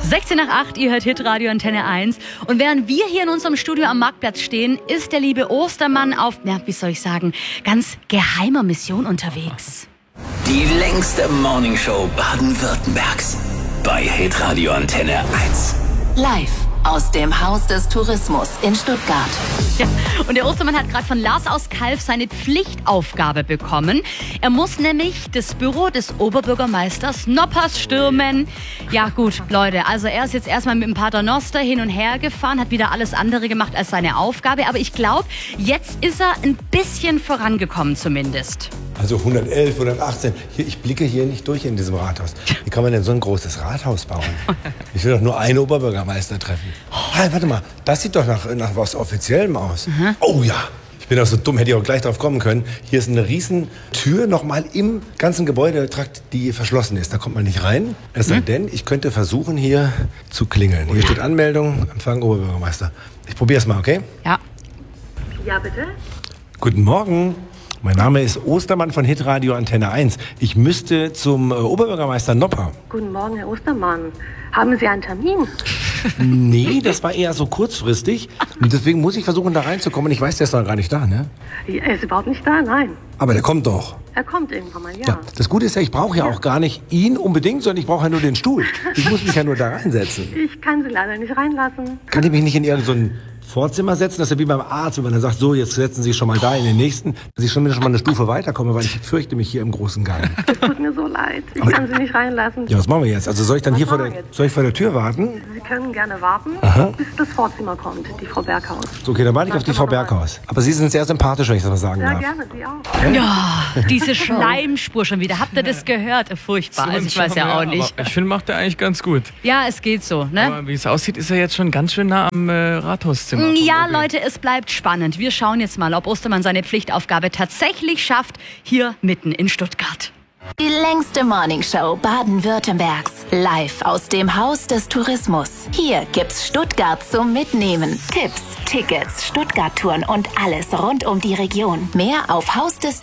16 nach 8, ihr hört Hitradio Antenne 1. Und während wir hier in unserem Studio am Marktplatz stehen, ist der liebe Ostermann auf, ganz geheimer Mission unterwegs. Die längste Morningshow Baden-Württembergs bei Hitradio Antenne 1. Live aus dem Haus des Tourismus in Stuttgart. Ja, und der Ostermann hat gerade von Lars aus Kalf seine Pflichtaufgabe bekommen. Er muss nämlich das Büro des Oberbürgermeisters Noppers stürmen. Ja gut, Leute, also er ist jetzt erstmal mit dem Pater Noster hin und her gefahren, hat wieder alles andere gemacht als seine Aufgabe. Aber ich glaube, jetzt ist er ein bisschen vorangekommen zumindest. Also 111, 118. Ich blicke hier nicht durch in diesem Rathaus. Wie kann man denn so ein großes Rathaus bauen? Ich will doch nur einen Oberbürgermeister treffen. Hey, warte mal, das sieht doch nach was Offiziellem aus. Oh ja, ich bin auch so dumm, hätte ich auch gleich drauf kommen können. Hier ist eine riesen Tür nochmal im ganzen Gebäudetrakt, die verschlossen ist. Da kommt man nicht rein. Es sei denn, ich könnte versuchen, hier zu klingeln. Hier steht Anmeldung, Empfang Oberbürgermeister. Ich probiere es mal, okay? Ja. Ja, bitte? Guten Morgen. Mein Name ist Ostermann von Hitradio Antenne 1. Ich müsste zum Oberbürgermeister Nopper. Guten Morgen, Herr Ostermann. Haben Sie einen Termin? Nee, das war eher so kurzfristig. Und deswegen muss ich versuchen, da reinzukommen. Ich weiß, der ist noch gar nicht da, ne? Er ist überhaupt nicht da, nein. Aber der kommt doch. Er kommt irgendwann mal, ja. Ja, das Gute ist ja, ich brauche ja auch gar nicht ihn unbedingt, sondern ich brauche ja nur den Stuhl. Ich muss mich ja nur da reinsetzen. Ich kann Sie leider nicht reinlassen. Kann ich mich nicht in irgendein so ein Vorzimmer setzen? Das ist ja wie beim Arzt, wenn man dann sagt, so, jetzt setzen Sie schon mal da in den nächsten, dass ich schon mal eine Stufe weiterkomme, weil ich fürchte mich hier im großen Gang. Es tut mir so leid. Ich kann Sie nicht reinlassen. Ja, was machen wir jetzt? Also soll ich dann Was hier vor machen der, wir jetzt? soll ich vor der Tür warten? Sie können gerne warten, bis das Vorzimmer kommt, die Frau Berghaus. So, okay, dann warte ich auf die Frau Berghaus. Aber Sie sind sehr sympathisch, wenn ich das mal sagen Ja, darf. gerne, Sie auch. Ja, diese Schleimspur schon wieder. Habt ihr das gehört? Furchtbar. Also ich weiß ja auch nicht. Aber ich finde, macht er eigentlich ganz gut. Ja, es geht so, ne? Aber wie es aussieht, ist er jetzt schon ganz schön nah am Rathauszimmer. Ja, Leute, es bleibt spannend. Wir schauen jetzt mal, ob Ostermann seine Pflichtaufgabe tatsächlich schafft, hier mitten in Stuttgart. Die längste Morningshow Baden-Württembergs. Live aus dem Haus des Tourismus. Hier gibt's Stuttgart zum Mitnehmen. Tipps, Tickets, Stuttgart-Touren und alles rund um die Region. Mehr auf